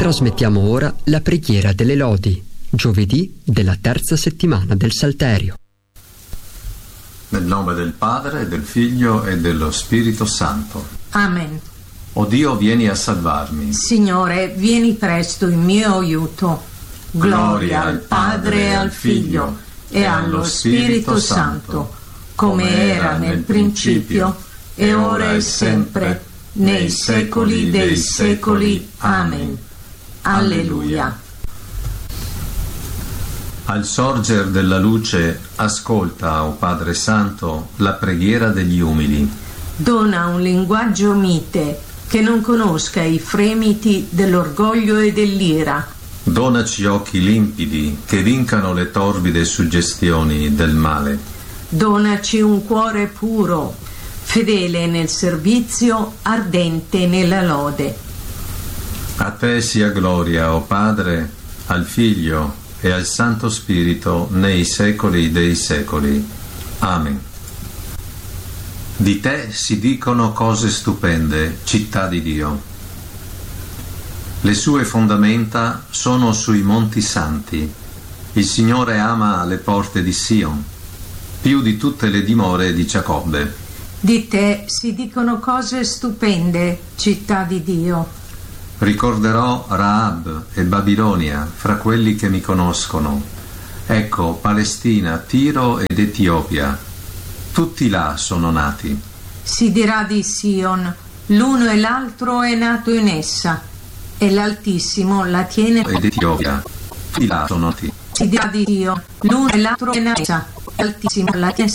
Trasmettiamo ora la preghiera delle lodi, giovedì della terza settimana del Salterio. Nel nome del Padre, del Figlio e dello Spirito Santo. Amen. O Dio, vieni a salvarmi. Signore, vieni presto in mio aiuto. Gloria al Padre e al Figlio e allo Spirito Santo, come era nel principio, e ora e sempre, nei secoli dei secoli. Amen. Alleluia. Al sorger della luce, ascolta, o Padre Santo, la preghiera degli umili. Dona un linguaggio mite che non conosca i fremiti dell'orgoglio e dell'ira. Donaci occhi limpidi che vincano le torbide suggestioni del male. Donaci un cuore puro, fedele nel servizio, ardente nella lode. A te sia gloria, o Padre, al Figlio e al Santo Spirito nei secoli dei secoli. Amen. Di te si dicono cose stupende, città di Dio. Le sue fondamenta sono sui monti santi. Il Signore ama le porte di Sion, più di tutte le dimore di Giacobbe. Di te si dicono cose stupende, città di Dio. Ricorderò Rahab e Babilonia fra quelli che mi conoscono. Ecco Palestina, Tiro ed Etiopia. Tutti là sono nati. Si dirà di Sion, l'uno e l'altro è nato in essa, e l'Altissimo la tiene. Ed Etiopia. Tutti là sono nati. Si dirà di Sion, l'uno e l'altro è nato in essa, e l'Altissimo la tiene.